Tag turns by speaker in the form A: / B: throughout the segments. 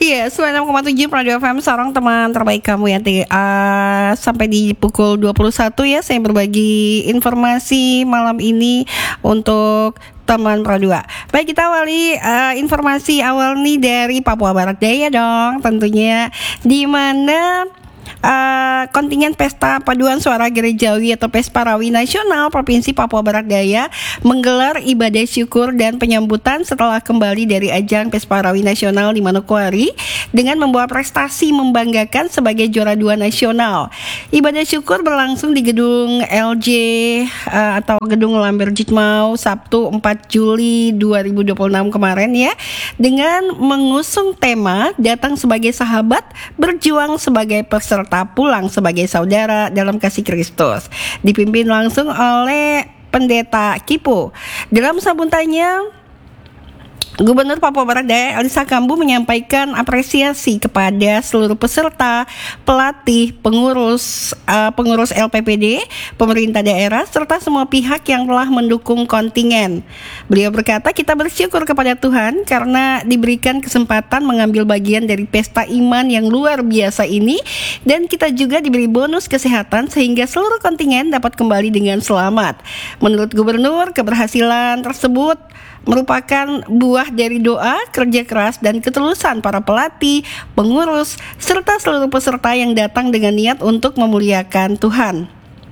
A: Iya, 96,7 Radio FM Sorong, teman terbaik kamu ya. Sampai di pukul 21 ya, saya berbagi informasi malam ini untuk teman Pro 2. Baik, kita awali informasi awal nih dari Papua Barat Daya dong, tentunya, di mana kontingen Pesta Paduan Suara Gerejawi atau Pesparawi Nasional Provinsi Papua Barat Daya menggelar ibadah syukur dan penyambutan setelah kembali dari ajang Pesparawi Nasional di Manokwari dengan membawa prestasi membanggakan sebagai juara 2 nasional. Ibadah syukur berlangsung di gedung LJ atau Gedung Lambir Jitmau Sabtu 4 Juli 2026 kemarin ya, dengan mengusung tema datang sebagai sahabat, berjuang sebagai peserta, pulang sebagai saudara dalam kasih Kristus, dipimpin langsung oleh Pendeta Kipo. Dalam sambutannya, Gubernur Papua Barat Daya Elisa Kambu menyampaikan apresiasi kepada seluruh peserta, pelatih, pengurus LPPD, pemerintah daerah, serta semua pihak yang telah mendukung kontingen. Beliau berkata, kita bersyukur kepada Tuhan karena diberikan kesempatan mengambil bagian dari pesta iman yang luar biasa ini, dan kita juga diberi bonus kesehatan sehingga seluruh kontingen dapat kembali dengan selamat. Menurut Gubernur, keberhasilan tersebut merupakan buah dari doa, kerja keras, dan ketulusan para pelatih, pengurus, serta seluruh peserta yang datang dengan niat untuk memuliakan Tuhan.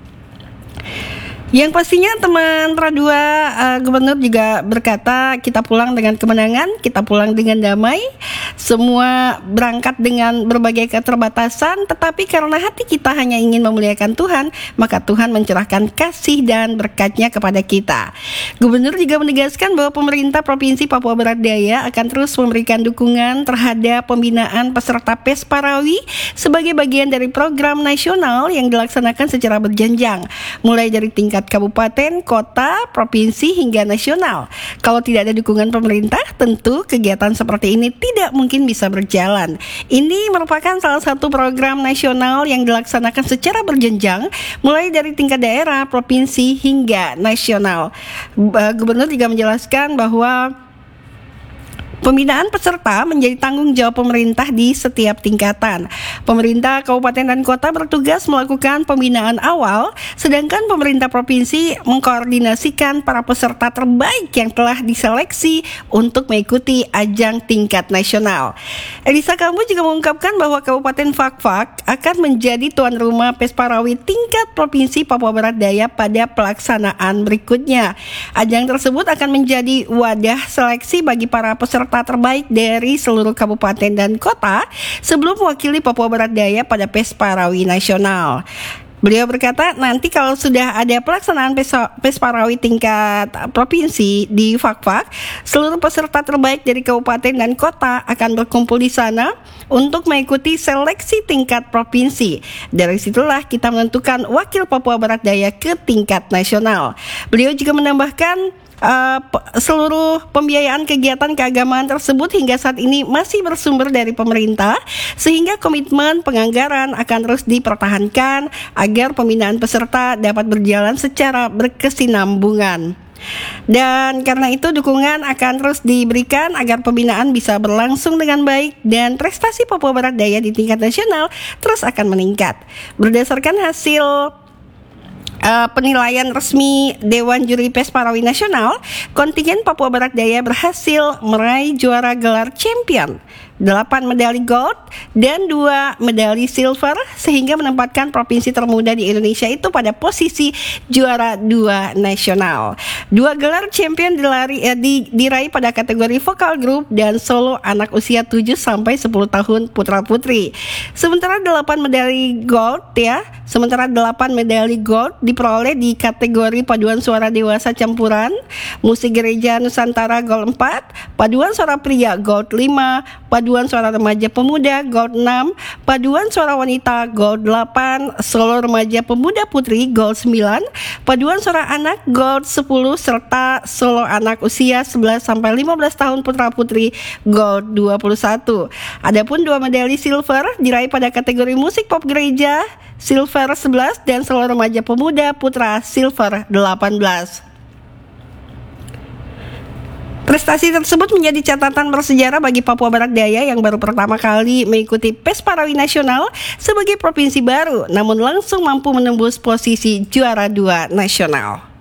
A: Yang pastinya teman Pro 2, Gubernur juga berkata, kita pulang dengan kemenangan, kita pulang dengan damai. Semua berangkat dengan berbagai keterbatasan, tetapi karena hati kita hanya ingin memuliakan Tuhan, maka Tuhan mencerahkan kasih dan berkat-Nya kepada kita. Gubernur juga menegaskan bahwa pemerintah Provinsi Papua Barat Daya akan terus memberikan dukungan terhadap pembinaan peserta Pesparawi sebagai bagian dari program nasional yang dilaksanakan secara berjenjang, mulai dari tingkat kabupaten, kota, provinsi, hingga nasional. Kalau tidak ada dukungan pemerintah, tentu kegiatan seperti ini tidak mungkin bisa berjalan. Ini merupakan salah satu program nasional yang dilaksanakan secara berjenjang, mulai dari tingkat daerah, provinsi, hingga nasional. Gubernur juga menjelaskan bahwa pembinaan peserta menjadi tanggung jawab pemerintah di setiap tingkatan. Pemerintah kabupaten dan kota bertugas melakukan pembinaan awal, sedangkan pemerintah provinsi mengkoordinasikan para peserta terbaik yang telah diseleksi untuk mengikuti ajang tingkat nasional. Elisa Kambu juga mengungkapkan bahwa Kabupaten Fakfak akan menjadi tuan rumah Pesparawi tingkat Provinsi Papua Barat Daya pada pelaksanaan berikutnya. Ajang tersebut akan menjadi wadah seleksi bagi para peserta terbaik dari seluruh kabupaten dan kota sebelum mewakili Papua Barat Daya pada Pesparawi Nasional. Beliau berkata, nanti kalau sudah ada pelaksanaan Pesparawi tingkat provinsi di Fakfak, seluruh peserta terbaik dari kabupaten dan kota akan berkumpul di sana untuk mengikuti seleksi tingkat provinsi. Dari situlah kita menentukan wakil Papua Barat Daya ke tingkat nasional. Beliau juga menambahkan, seluruh pembiayaan kegiatan keagamaan tersebut hingga saat ini masih bersumber dari pemerintah, sehingga komitmen penganggaran akan terus dipertahankan agar pembinaan peserta dapat berjalan secara berkesinambungan. Dan karena itu dukungan akan terus diberikan agar pembinaan bisa berlangsung dengan baik dan prestasi Papua Barat Daya di tingkat nasional terus akan meningkat. Berdasarkan hasil penilaian resmi Dewan Juri Pesparawi Nasional, kontingen Papua Barat Daya berhasil meraih juara gelar champion, 8 medali gold dan 2 medali silver, sehingga menempatkan provinsi termuda di Indonesia itu pada posisi juara 2 nasional. 2 gelar champion diraih pada kategori vokal group dan solo anak usia 7-10 tahun putra putri. Sementara 8 medali gold diperoleh di kategori paduan suara dewasa campuran, musik gereja Nusantara gold 4, paduan suara pria gold 5, paduan suara remaja pemuda gold 6, paduan suara wanita gold 8, solo remaja pemuda putri gold 9, paduan suara anak gold 10, serta solo anak usia 11-15 tahun putra putri gold 21. Adapun 2 medali silver diraih pada kategori musik pop gereja silver 11 dan solo remaja pemuda putra silver 18. Prestasi tersebut menjadi catatan bersejarah bagi Papua Barat Daya yang baru pertama kali mengikuti PES Parawi Nasional sebagai provinsi baru, namun langsung mampu menembus posisi juara 2 nasional.